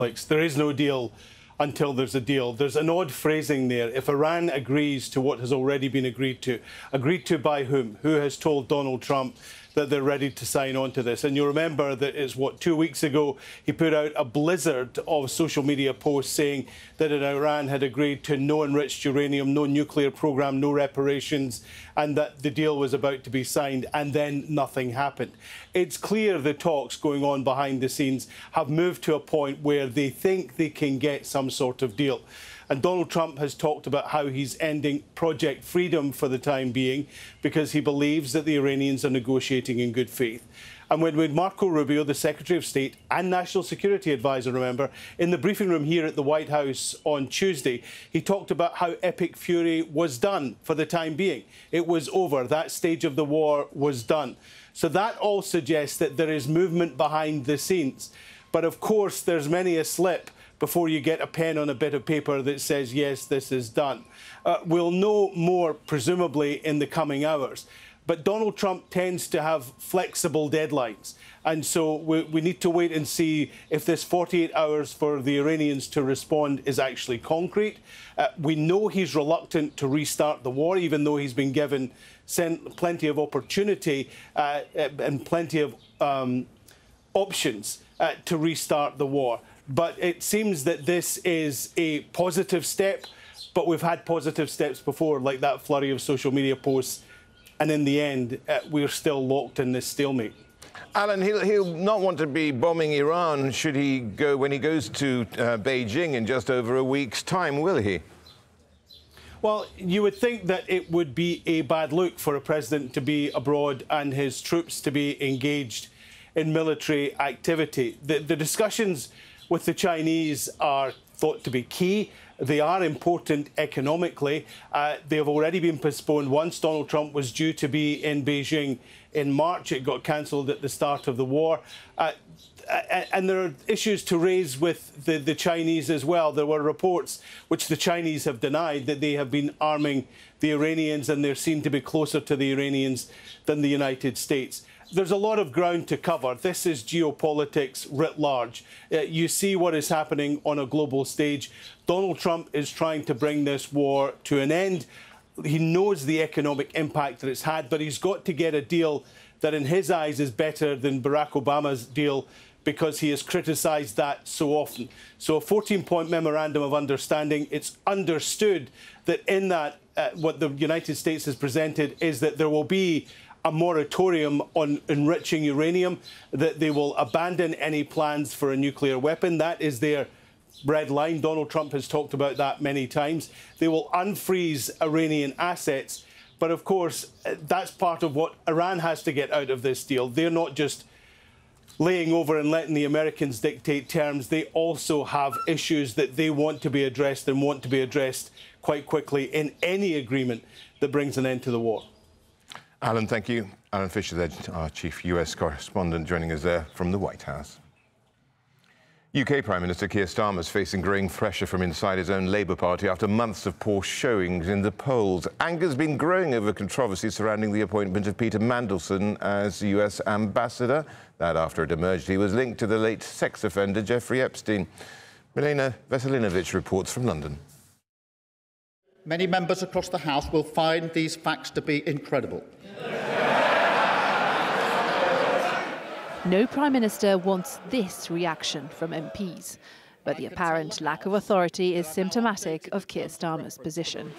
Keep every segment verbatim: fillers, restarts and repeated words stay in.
There is no deal until there's a deal. There's an odd phrasing there. If Iran agrees to what has already been agreed to, agreed to by whom? Who has told Donald Trump that they're ready to sign on to this? And you'll remember that it's, what, two weeks ago, he put out a blizzard of social media posts saying that Iran had agreed to no enriched uranium, no nuclear program, no reparations, and that the deal was about to be signed, and then nothing happened. It's clear the talks going on behind the scenes have moved to a point where they think they can get some sort of deal. And Donald Trump has talked about how he's ending Project Freedom for the time being because he believes that the Iranians are negotiating in good faith. And when, when Marco Rubio, the Secretary of State and National Security Advisor, remember, in the briefing room here at the White House on Tuesday, he talked about how Epic Fury was done for the time being. It was over. That stage of the war was done. So that all suggests that there is movement behind the scenes. But of course, there's many a slip before you get a pen on a bit of paper that says, yes, this is done. Uh, we'll know more, presumably, in the coming hours. But Donald Trump tends to have flexible deadlines. And so we, we need to wait and see if this forty-eight hours for the Iranians to respond is actually concrete. Uh, we know he's reluctant to restart the war, even though he's been given plenty of opportunity uh, and plenty of um, options uh, to restart the war. But it seems that this is a positive step, but we've had positive steps before, like that flurry of social media posts, and in the end, uh, we're still locked in this stalemate. Alan, he'll, he'll not want to be bombing Iran should he go when he goes to uh, Beijing in just over a week's time, will he? Well, you would think that it would be a bad look for a president to be abroad and his troops to be engaged in military activity. The, the discussions with the Chinese are thought to be key. They are important economically. Uh, they have already been postponed. Once Donald Trump was due to be in Beijing in March, it got cancelled at the start of the war. Uh, and there are issues to raise with the, the Chinese as well. There were reports, which the Chinese have denied, that they have been arming the Iranians, and they seem to be closer to the Iranians than the United States. There's a lot of ground to cover. This is geopolitics writ large. Uh, you see what is happening on a global stage. Donald Trump is trying to bring this war to an end. He knows the economic impact that it's had, but he's got to get a deal that in his eyes is better than Barack Obama's deal, because he has criticised that so often. So a fourteen-point memorandum of understanding, it's understood that in that, uh, what the United States has presented is that there will be a moratorium on enriching uranium, that they will abandon any plans for a nuclear weapon. That is their red line. Donald Trump has talked about that many times. They will unfreeze Iranian assets. But of course, that's part of what Iran has to get out of this deal. They're not just laying over and letting the Americans dictate terms. They also have issues that they want to be addressed and want to be addressed quite quickly in any agreement that brings an end to the war. Alan, thank you. Alan Fisher, our chief U S correspondent, joining us there from the White House. U K Prime Minister Keir Starmer is facing growing pressure from inside his own Labour Party after months of poor showings in the polls. Anger's been growing over controversy surrounding the appointment of Peter Mandelson as U S ambassador. That after it emerged he was linked to the late sex offender Jeffrey Epstein. Milena Veselinovic reports from London. Many members across the House will find these facts to be incredible. No Prime Minister wants this reaction from M Ps, but the apparent lack of authority is symptomatic of Keir Starmer's position.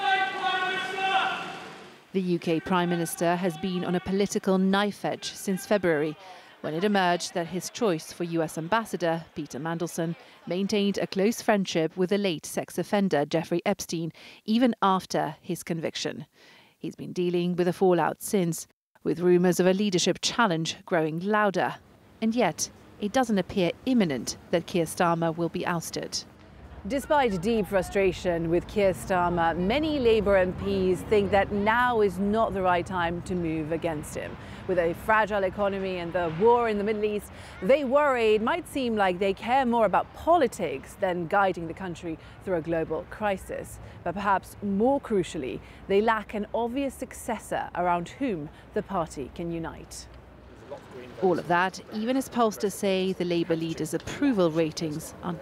The U K Prime Minister has been on a political knife edge since February, when it emerged that his choice for U S Ambassador, Peter Mandelson, maintained a close friendship with the late sex offender Jeffrey Epstein, even after his conviction. He's been dealing with the fallout since, with rumours of a leadership challenge growing louder. And yet, it doesn't appear imminent that Keir Starmer will be ousted. Despite deep frustration with Keir Starmer, many Labour M Ps think that now is not the right time to move against him. With a fragile economy and the war in the Middle East, they worry it might seem like they care more about politics than guiding the country through a global crisis. But perhaps more crucially, they lack an obvious successor around whom the party can unite. All of that, even as pollsters say the Labour leader's approval ratings are